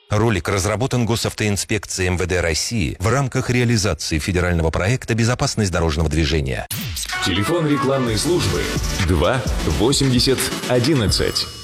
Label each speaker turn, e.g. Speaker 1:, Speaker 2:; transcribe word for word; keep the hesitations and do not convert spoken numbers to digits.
Speaker 1: Ролик разработан Госавтоинспекцией эм вэ дэ России в рамках реализации федерального проекта «Безопасность дорожного движения».
Speaker 2: Телефон рекламной службы два восемьдесят одиннадцать.